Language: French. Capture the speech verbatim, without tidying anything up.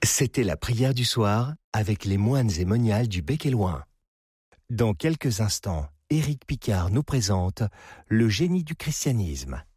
C'était la prière du soir avec les moines et moniales du Bec et Loing. Dans quelques instants, Éric Picard nous présente Le génie du christianisme.